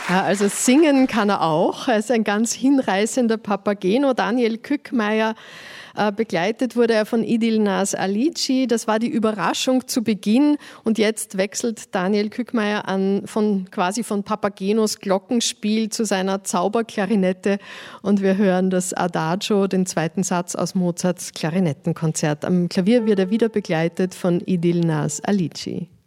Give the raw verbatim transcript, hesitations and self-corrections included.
Ja, also singen kann er auch. Er ist ein ganz hinreißender Papageno. Daniel Kückmeier, äh, begleitet wurde er von Idilnaz Alici. Das war die Überraschung zu Beginn. Und jetzt wechselt Daniel Kückmeier an von, quasi von Papagenos Glockenspiel zu seiner Zauberklarinette. Und wir hören das Adagio, den zweiten Satz aus Mozarts Klarinettenkonzert. Am Klavier wird er wieder begleitet von Idilnaz Alici.